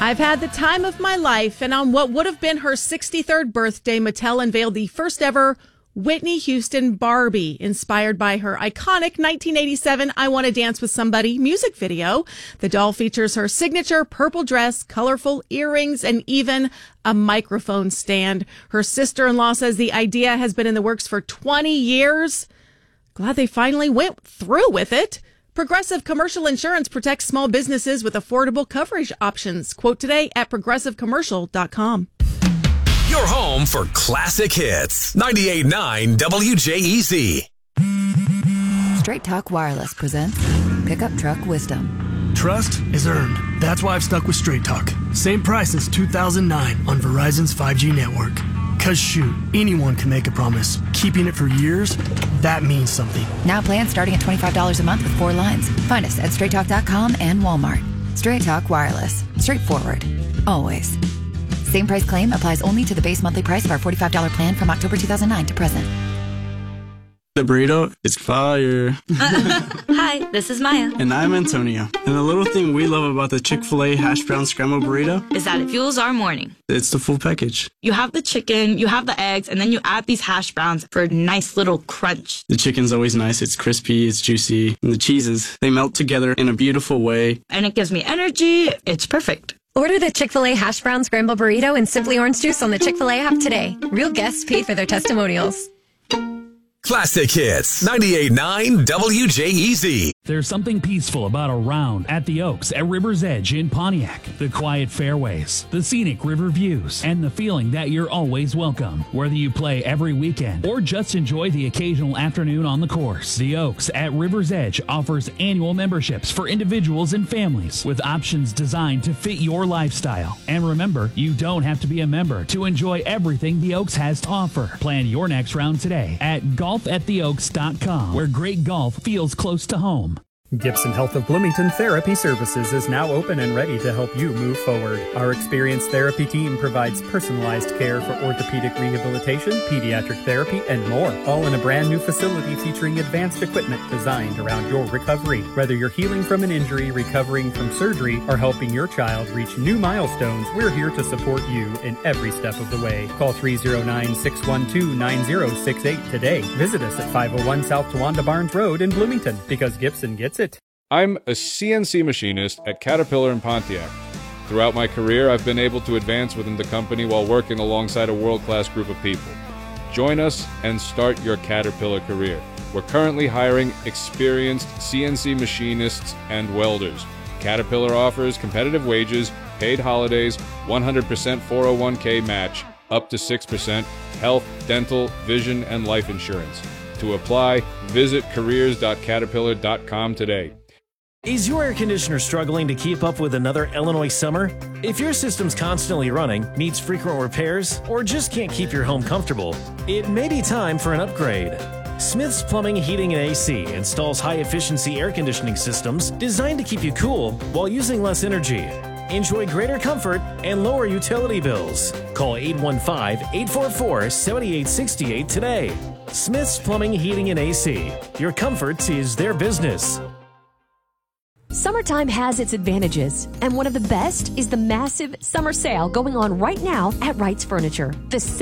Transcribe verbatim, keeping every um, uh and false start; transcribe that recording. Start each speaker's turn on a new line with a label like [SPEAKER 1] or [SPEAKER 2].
[SPEAKER 1] I've had the time of my life, and on what would have been her sixty-third birthday, Mattel unveiled the first ever Whitney Houston Barbie, inspired by her iconic nineteen eighty-seven I Want to Dance with Somebody music video. The doll features her signature purple dress, colorful earrings, and even a microphone stand. Her sister-in-law says the idea has been in the works for twenty years. Glad they finally went through with it. Progressive Commercial Insurance protects small businesses with affordable coverage options. Quote today at progressive commercial dot com.
[SPEAKER 2] Your home for classic hits. ninety-eight point nine W J E Z.
[SPEAKER 3] Straight Talk Wireless presents Pickup Truck Wisdom.
[SPEAKER 4] Trust is earned. That's why I've stuck with Straight Talk. Same price since two thousand nine on Verizon's five G network. Cause shoot, anyone can make a promise. Keeping it for years, that means something.
[SPEAKER 3] Now plans starting at twenty-five dollars a month with four lines. Find us at straight talk dot com and Walmart. Straight Talk Wireless. Straightforward. Always. Same price claim applies only to the base monthly price of our forty-five dollars plan from October two thousand nine to present.
[SPEAKER 5] The burrito is fire.
[SPEAKER 6] Hi, this is Maya.
[SPEAKER 5] And I'm Antonio. And the little thing we love about the Chick-fil-A hash brown scrambled burrito
[SPEAKER 6] is that it fuels our morning.
[SPEAKER 5] It's the full package.
[SPEAKER 6] You have the chicken, you have the eggs, and then you add these hash browns for a nice little crunch.
[SPEAKER 5] The chicken's always nice. It's crispy, it's juicy. And the cheeses, they melt together in a beautiful way.
[SPEAKER 6] And it gives me energy. It's perfect.
[SPEAKER 7] Order the Chick-fil-A hash brown scramble burrito and Simply Orange Juice on the Chick-fil-A app today. Real guests pay for their testimonials.
[SPEAKER 2] Classic Hits. ninety-eight point nine W J E Z.
[SPEAKER 8] There's something peaceful about a round at the Oaks at River's Edge in Pontiac. The quiet fairways, the scenic river views, and the feeling that you're always welcome. Whether you play every weekend or just enjoy the occasional afternoon on the course, the Oaks at River's Edge offers annual memberships for individuals and families with options designed to fit your lifestyle. And remember, you don't have to be a member to enjoy everything the Oaks has to offer. Plan your next round today at golf at the oaks dot com, where great golf feels close to home.
[SPEAKER 9] Gibson Health of Bloomington Therapy Services is now open and ready to help you move forward. Our experienced therapy team provides personalized care for orthopedic rehabilitation, pediatric therapy, and more, all in a brand new facility featuring advanced equipment designed around your recovery. Whether you're healing from an injury, recovering from surgery, or helping your child reach new milestones, we're here to support you in every step of the way. Call three oh nine, six one two, nine oh six eight today. Visit us at five oh one South Tawanda Barnes Road in Bloomington, because Gibson gets it.
[SPEAKER 10] I'm a C N C machinist at Caterpillar in Pontiac. Throughout my career, I've been able to advance within the company while working alongside a world-class group of people. Join us and start your Caterpillar career. We're currently hiring experienced C N C machinists and welders. Caterpillar offers competitive wages, paid holidays, one hundred percent four oh one k match, up to six percent, health, dental, vision, and life insurance. To apply, visit careers dot caterpillar dot com today.
[SPEAKER 11] Is your air conditioner struggling to keep up with another Illinois summer? If your system's constantly running, needs frequent repairs, or just can't keep your home comfortable, it may be time for an upgrade. Smith's Plumbing, Heating, and A C installs high-efficiency air conditioning systems designed to keep you cool while using less energy. Enjoy greater comfort and lower utility bills. Call eight one five, eight four four, seven eight six eight today. Smith's Plumbing, Heating, and A C. Your comfort is their business.
[SPEAKER 12] Summertime has its advantages, and one of the best is the massive summer sale going on right now at Wright's Furniture. The